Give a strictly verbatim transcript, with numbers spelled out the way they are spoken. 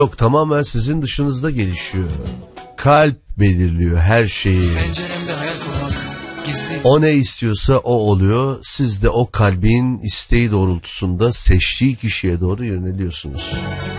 Yok, tamamen sizin dışınızda gelişiyor. Kalp belirliyor her şeyi. Penceremde hayal kurmak gizli. O ne istiyorsa o oluyor. Siz de o kalbin isteği doğrultusunda seçtiği kişiye doğru yöneliyorsunuz.